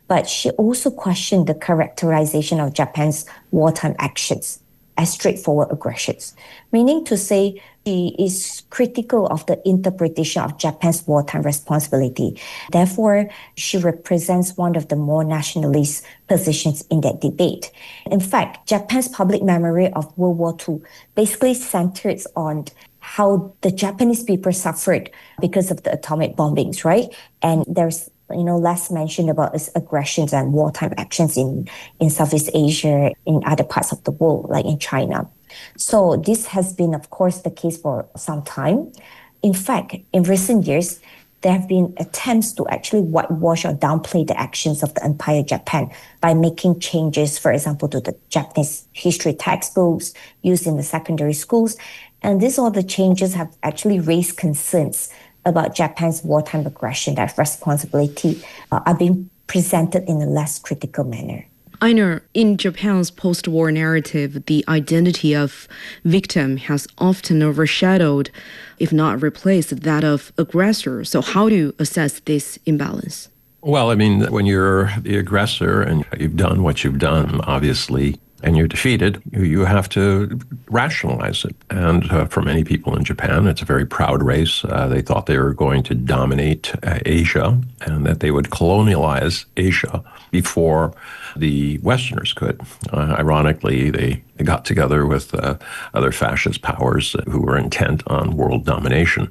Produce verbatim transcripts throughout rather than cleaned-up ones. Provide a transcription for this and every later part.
but she also questioned the characterization of Japan's wartime actions as straightforward aggressions, meaning to say she is critical of the interpretation of Japan's wartime responsibility. Therefore, she represents one of the more nationalist positions in that debate. In fact, Japan's public memory of World War Two basically centers on how the Japanese people suffered because of the atomic bombings, right? And there's you know, less mentioned about its aggressions and wartime actions in, in Southeast Asia, in other parts of the world, like in China. So this has been, of course, the case for some time. In fact, in recent years, there have been attempts to actually whitewash or downplay the actions of the Empire Japan by making changes, for example, to the Japanese history textbooks used in the secondary schools. And these all the changes have actually raised concerns about Japan's wartime aggression, that responsibility uh, are being presented in a less critical manner. Einar, in Japan's post-war narrative, the identity of victim has often overshadowed, if not replaced, that of aggressor. So how do you assess this imbalance? Well, I mean, when you're the aggressor and you've done what you've done, obviously, and you're defeated, you have to rationalize it. And uh, for many people in Japan, it's a very proud race. Uh, they thought they were going to dominate uh, Asia and that they would colonialize Asia before the Westerners could. Uh, ironically, they, they got together with uh, other fascist powers who were intent on world domination.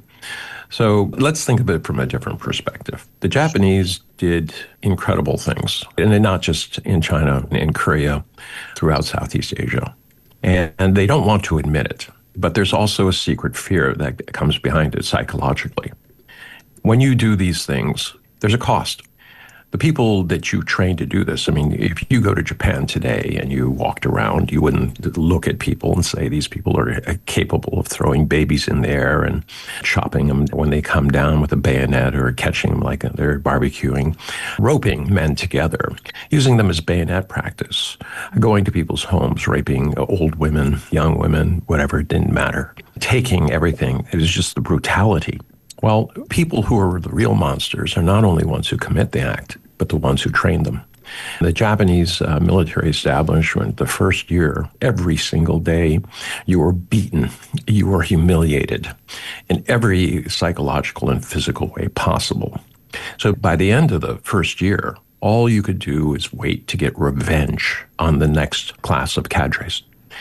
So let's think of it from a different perspective. The Japanese did incredible things, and not just in China, in Korea, throughout Southeast Asia. And, and they don't want to admit it, but there's also a secret fear that comes behind it psychologically. When you do these things, there's a cost. The people that you train to do this, I mean, if you go to Japan today and you walked around, you wouldn't look at people and say these people are capable of throwing babies in the air and chopping them when they come down with a bayonet or catching them like they're barbecuing, roping men together, using them as bayonet practice, going to people's homes, raping old women, young women, whatever, it didn't matter, taking everything. It was just the brutality. Well, people who are the real monsters are not only ones who commit the act, but the ones who train them. The Japanese uh, military establishment, the first year, every single day, you were beaten, you were humiliated in every psychological and physical way possible. So by the end of the first year, all you could do is wait to get revenge on the next class of cadres.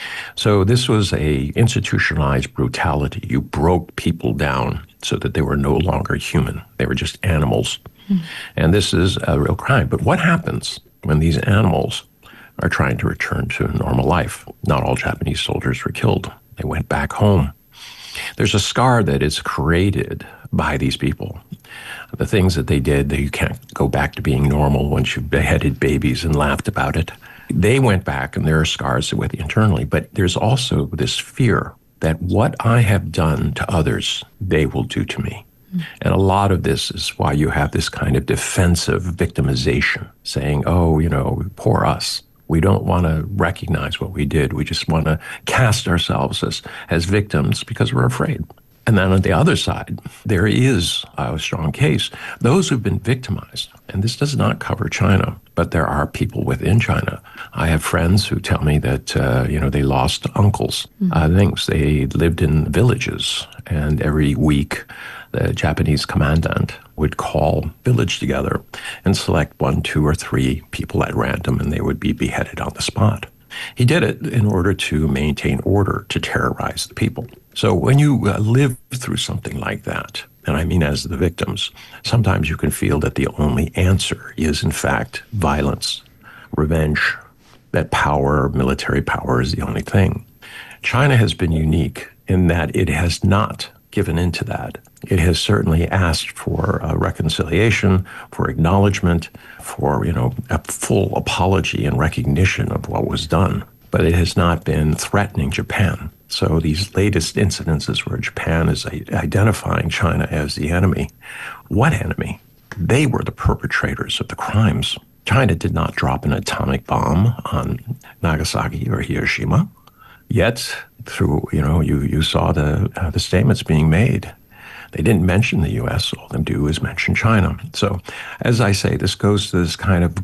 So this was a institutionalized brutality. You broke people down so that they were no longer human. They were just animals. Mm. And this is a real crime. But what happens when these animals are trying to return to normal life? Not all Japanese soldiers were killed. They went back home. There's a scar that is created by these people. The things that they did, that you can't go back to being normal once you've beheaded babies and laughed about it. They went back, and there are scars with internally, but there's also this fear that what I have done to others, they will do to me. Mm. And a lot of this is why you have this kind of defensive victimization, saying, oh, you know, poor us. We don't want to recognize what we did. We just want to cast ourselves as, as victims because we're afraid. And then on the other side, there is a strong case. Those who've been victimized, and this does not cover China, but there are people within China. I have friends who tell me that, uh, you know, they lost uncles, mm-hmm. uh, things. They lived in villages, and every week the Japanese commandant would call village together and select one, two, or three people at random, and they would be beheaded on the spot. He did it in order to maintain order, to terrorize the people. So when you uh, live through something like that, and I mean as the victims, sometimes you can feel that the only answer is, in fact, violence, revenge, that power, military power is the only thing. China has been unique in that it has not given into that. It has certainly asked for uh, reconciliation, for acknowledgement, for, you know, a full apology and recognition of what was done. But it has not been threatening Japan. So these latest incidences where Japan is identifying China as the enemy, what enemy? They were the perpetrators of the crimes. China did not drop an atomic bomb on Nagasaki or Hiroshima. Yet, through, you know, you, you saw the uh, the statements being made. They didn't mention the U S. All they do is mention China. So, as I say, this goes to this kind of